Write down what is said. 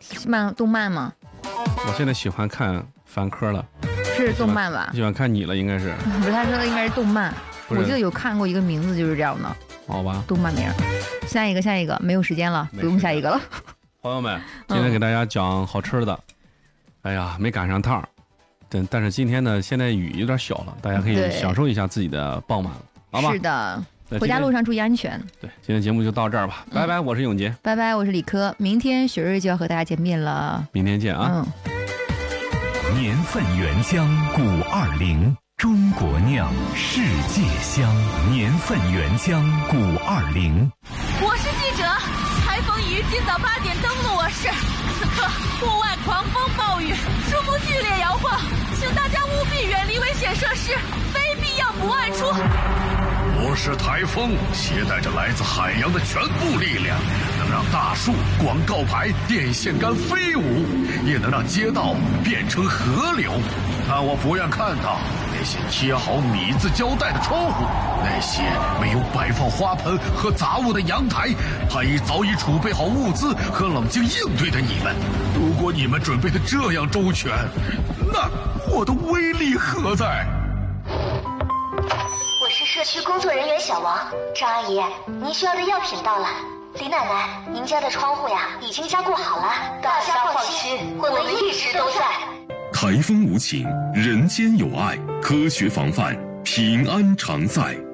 动漫吗？ 我现在喜欢看翻科了。 是动漫吧？ 喜欢看你了，应该是。 不是，他说的应该是动漫。我记得有看过一个名字就是这样的。 好吧。 动漫名。下一个，没有时间了，不用下一个了。 朋友们，今天给大家讲好吃的。哎呀，没赶上趟，但是今天呢，现在雨有点小了，大家可以享受一下自己的傍晚了，好吧？ 是的。回家路上注意安全。 对，今天节目就到这儿吧，拜拜，我是永杰， 拜拜，我是李科，明天雪瑞就要和大家见面了， 明天见啊。 年份原浆古20，中国酿，世界香。年份原浆古20。 我是记者，台风已于今早8点登陆我市，此刻户外狂风暴雨，树木剧烈摇晃，请大家务必远离危险设施，非必要不外出。 我是台风，携带着来自海洋的全部力量，能让大树、广告牌、电线杆飞舞，也能让街道变成河流。但我不愿看到那些贴好米字胶带的窗户，那些没有摆放花盆和杂物的阳台，还早已储备好物资和冷静应对的你们。如果你们准备的这样周全，那我的威力何在？ 我是社区工作人员小王，张阿姨，您需要的药品到了。李奶奶，您家的窗户呀已经加固好了，大家放心，我们一直都在。 台风无情，人间有爱，科学防范，平安常在。